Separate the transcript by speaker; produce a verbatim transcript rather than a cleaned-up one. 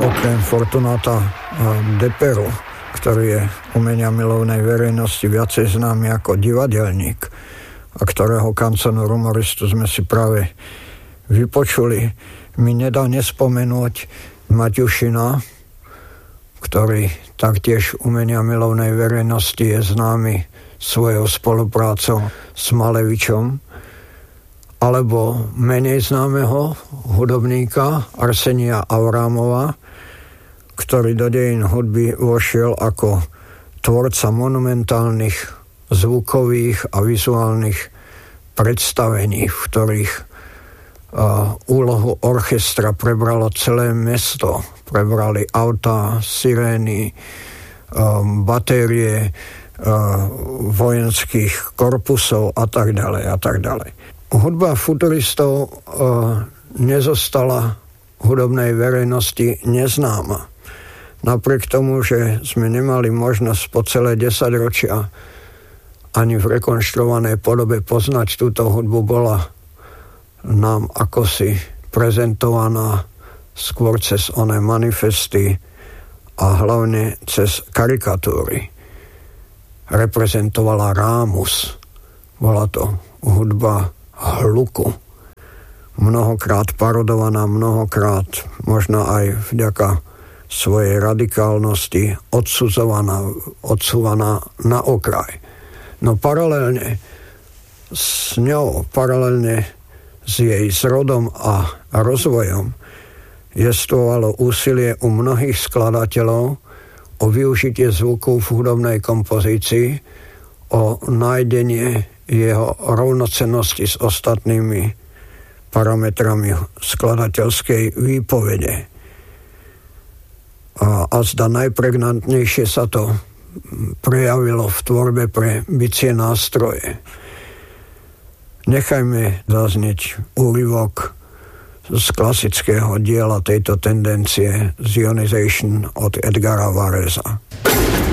Speaker 1: okrem Fortunata Deperu, ktorý je umenia milovnej verejnosti viacej známy ako divadelník a ktorého kanconu rumoristu sme si práve vypočuli, mi nedá nespomenúť Maťušina, ktorý taktiež umenia milovnej verejnosti je známy svojou spoluprácou s Malevičom, alebo menej známeho hudobníka Arsenia Avrámova, ktorý do dejín hudby vošiel ako tvorca monumentálnych zvukových a vizuálnych predstavení, v ktorých uh, úlohu orchestra prebralo celé mesto. Prebrali autá, sirény, um, batérie uh, vojenských korpusov a tak ďalej a tak ďalej. Hudba futuristov uh, nezostala hudobnej verejnosti neznáma. Napriek tomu, že sme nemali možnosť po celé desaťročia ani v rekonštruovanej podobe poznať túto hudbu, bola nám akosi prezentovaná skôr cez oné manifesty a hlavne cez karikatúry. Reprezentovala rámus. Bola to hudba hluku. Mnohokrát parodovaná, mnohokrát možno aj vďaka svojej radikálnosti odsudzovaná, odsúvaná na okraj. No paralelne s ňou, paralelne s jej zrodom a rozvojom jestvovalo úsilie u mnohých skladateľov o využitie zvuku v hudobnej kompozícii, o nájdenie jeho rovnocennosti s ostatnými parametrami skladateľskej výpovede. A, a zda najpregnantnejšie sa to prejavilo v tvorbe pre bicie nástroje. Nechajme zaznieť úryvok z klasického diela tejto tendencie Zionization od Edgara Varesa.